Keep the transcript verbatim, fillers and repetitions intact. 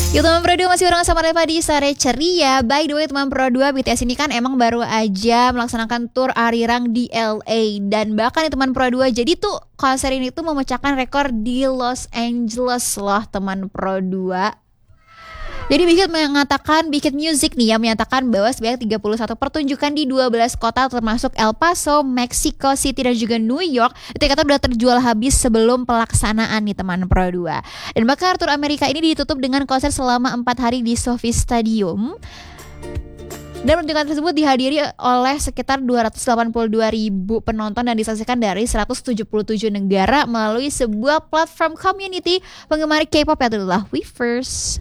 Yuk teman Pro dua, masih bareng sama Reva di Sore Ceria. By the way teman Pro dua, B T S ini kan emang baru aja melaksanakan tour Arirang di L A. Dan bahkan nih teman Pro dua, jadi tuh konser ini tuh memecahkan rekor di Los Angeles loh teman Pro dua. Jadi Biket mengatakan, Biket Music nih yang menyatakan bahwa sebanyak tiga puluh satu pertunjukan di dua belas kota termasuk El Paso, Mexico City dan juga New York itu kata udah terjual habis sebelum pelaksanaan nih teman Pro dua. Dan bahkan tour Amerika ini ditutup dengan konser selama empat hari di SoFi Stadium. Dan pertunjukan tersebut dihadiri oleh sekitar dua ratus delapan puluh dua ribu penonton dan disaksikan dari seratus tujuh puluh tujuh negara melalui sebuah platform community penggemar K-pop yang adalah Weverse.